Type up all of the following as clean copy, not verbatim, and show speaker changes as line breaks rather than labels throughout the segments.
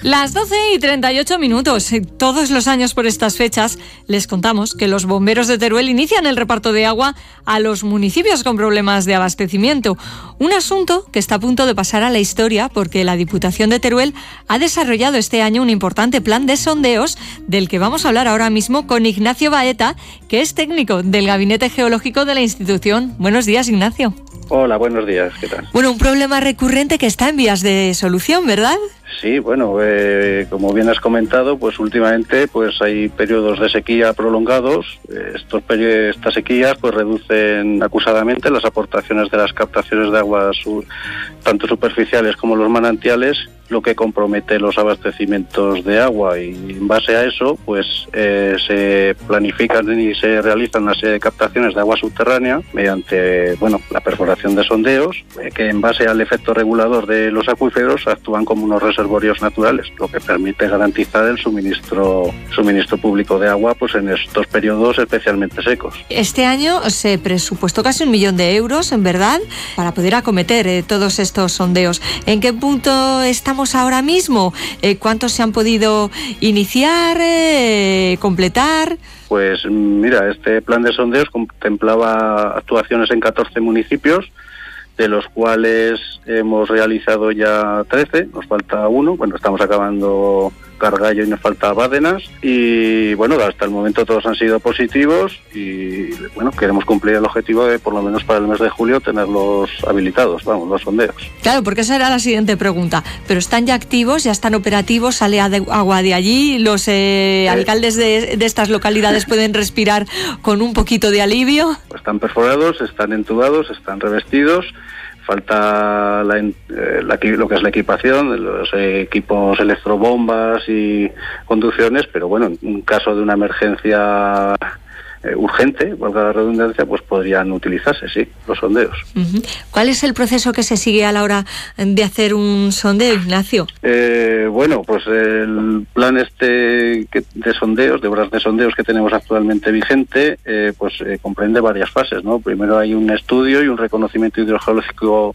Las 12:38. Todos los años por estas fechas les contamos que los bomberos de Teruel inician el reparto de agua a los municipios con problemas de abastecimiento. Un asunto que está a punto de pasar a la historia porque la Diputación de Teruel ha desarrollado este año un importante plan de sondeos del que vamos a hablar ahora mismo con Ignacio Baeta, que es técnico del Gabinete Geológico de la institución. Buenos días, Ignacio.
Hola, buenos días, ¿qué tal?
Bueno, un problema recurrente que está en vías de solución, ¿verdad?
Sí, bueno, como bien has comentado, pues últimamente pues hay periodos de sequía prolongados. Estas sequías pues reducen acusadamente las aportaciones de las captaciones de aguas tanto superficiales como los manantiales, lo que compromete los abastecimientos de agua, y en base a eso pues se planifican y se realizan una serie de captaciones de agua subterránea mediante la perforación de sondeos que en base al efecto regulador de los acuíferos actúan como unos reservorios naturales, lo que permite garantizar el suministro público de agua pues en estos periodos especialmente secos.
Este año se presupuestó casi 1 millón de euros, en verdad, para poder acometer todos estos sondeos. ¿En qué punto estamos ahora mismo? ¿Cuántos se han podido iniciar, completar?
Pues mira, este plan de sondeos contemplaba actuaciones en 14 municipios, de los cuales hemos realizado ya 13, nos falta uno, estamos acabando Gargallo y nos falta Bárdenas, y hasta el momento todos han sido positivos y queremos cumplir el objetivo de por lo menos para el mes de julio tenerlos habilitados, los sondeos.
Claro, porque esa era la siguiente pregunta, pero están ya activos, ya están operativos, sale agua de allí, los alcaldes de estas localidades pueden respirar con un poquito de alivio.
Están perforados, están entubados, están revestidos. Falta lo que es la equipación, los equipos electrobombas y conducciones, pero en un caso de una emergencia urgente, valga la redundancia, pues podrían utilizarse, sí, los sondeos.
Uh-huh. ¿Cuál es el proceso que se sigue a la hora de hacer un sondeo, Ignacio?
Pues el plan de sondeos, de obras de sondeos que tenemos actualmente vigente, comprende varias fases, ¿no? Primero hay un estudio y un reconocimiento hidrogeológico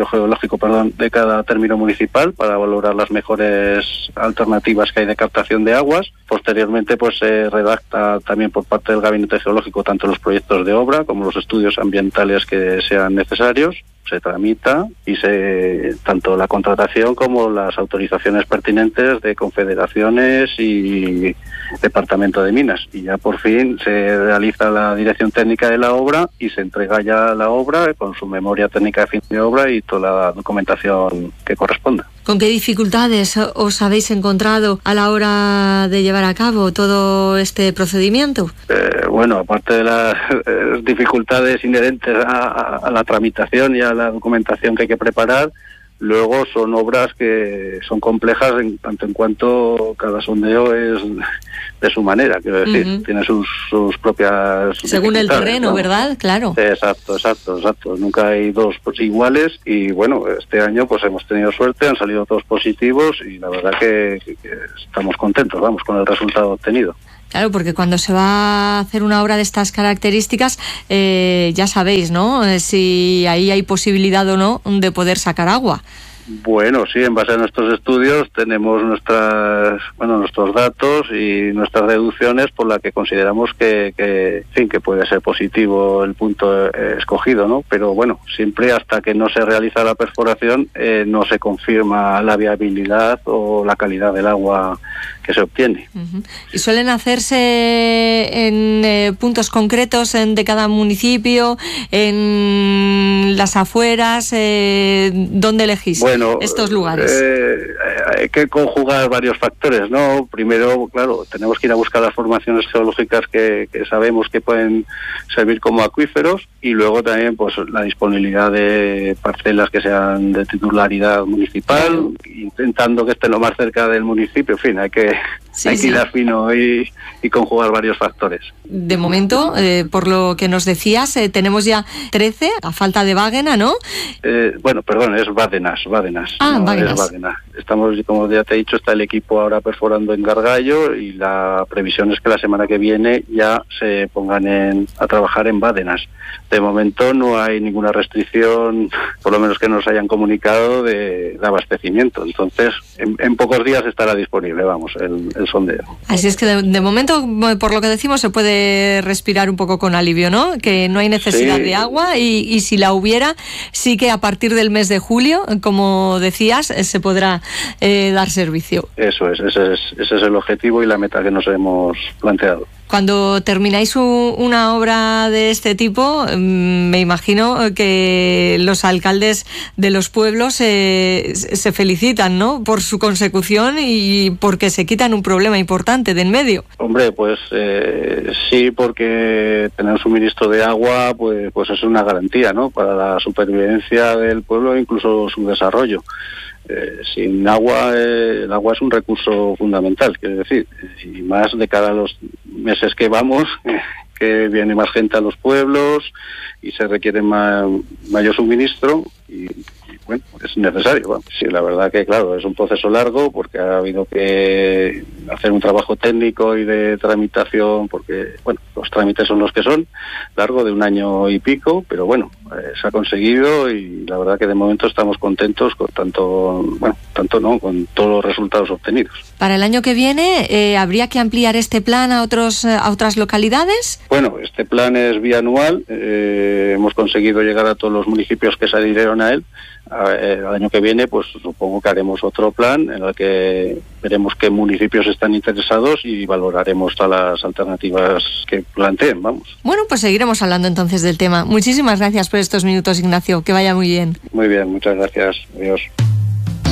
de cada término municipal para valorar las mejores alternativas que hay de captación de aguas. Posteriormente se redacta también por parte del Gabinete Geológico tanto los proyectos de obra como los estudios ambientales que sean necesarios. Se tramita y tanto la contratación como las autorizaciones pertinentes de confederaciones y Departamento de Minas. Y ya por fin se realiza la dirección técnica de la obra y se entrega ya la obra con su memoria técnica de fin de obra y toda la documentación que corresponda.
¿Con qué dificultades os habéis encontrado a la hora de llevar a cabo todo este procedimiento?
Aparte de las dificultades inherentes a la tramitación y a la documentación que hay que preparar, luego son obras que son complejas en tanto en cuanto cada sondeo es de su manera, quiero decir, tiene sus propias
según el terreno, ¿no? ¿Verdad? Claro.
Exacto. Nunca hay dos iguales y este año hemos tenido suerte, han salido todos positivos y la verdad que estamos contentos, con el resultado obtenido.
Claro, porque cuando se va a hacer una obra de estas características, ya sabéis, ¿no? Si ahí hay posibilidad o no de poder sacar agua.
Sí, en base a nuestros estudios tenemos nuestros datos y nuestras deducciones por la que consideramos que puede ser positivo el punto escogido, ¿no? Pero siempre hasta que no se realiza la perforación no se confirma la viabilidad o la calidad del agua que se obtiene.
Uh-huh. ¿Y suelen hacerse en puntos concretos de cada municipio, en las afueras? ¿Dónde elegís estos lugares?
Hay que conjugar varios factores, ¿no? Primero, claro, tenemos que ir a buscar las formaciones geológicas que sabemos que pueden servir como acuíferos, y luego también la disponibilidad de parcelas que sean de titularidad municipal, intentando que estén lo más cerca del municipio. En fin, hay que ir al fino y conjugar varios factores.
De momento, por lo que nos decías, tenemos ya 13, a falta de Bárdenas, ¿no?
Es Bárdenas.
Ah,
no,
Bárdenas.
Es Bárdenas. estamos, como ya te he dicho, está el equipo ahora perforando en Gargallo y la previsión es que la semana que viene ya se pongan a trabajar en Bárdenas. De momento no hay ninguna restricción, por lo menos que nos hayan comunicado, de abastecimiento. Entonces, en pocos días estará disponible, el sondeo.
Así es que de momento, por lo que decimos, se puede respirar un poco con alivio, ¿no? Que no hay necesidad de agua y si la hubiera, sí que a partir del mes de julio, como decías, se podrá dar servicio.
Eso es, ese es el objetivo y la meta que nos hemos planteado.
Cuando termináis una obra de este tipo, me imagino que los alcaldes de los pueblos se felicitan, ¿no?, por su consecución y porque se quitan un problema importante de en medio.
Hombre, pues sí, porque tener suministro de agua pues es una garantía, ¿no?, para la supervivencia del pueblo e incluso su desarrollo. Sin agua, el agua es un recurso fundamental, quiero decir, y más de cara a los meses que vamos, que viene más gente a los pueblos y se requiere mayor suministro y bueno, es necesario. Bueno, sí, la verdad que claro, es un proceso largo porque ha habido que hacer un trabajo técnico y de tramitación, porque bueno, los trámites son los que son, largo, de 1 año y pico, pero bueno, se ha conseguido y la verdad que de momento estamos contentos con con todos los resultados obtenidos.
Para el año que viene, ¿habría que ampliar este plan a otras localidades?
Bueno, este plan es bianual, hemos conseguido llegar a todos los municipios que se adhirieron a él. El año que viene, pues supongo que haremos otro plan en el que veremos qué municipios están interesados y valoraremos todas las alternativas que planteen,
Bueno, pues seguiremos hablando entonces del tema. Muchísimas gracias por estos minutos, Ignacio. Que vaya muy bien.
Muy bien, muchas gracias. Adiós.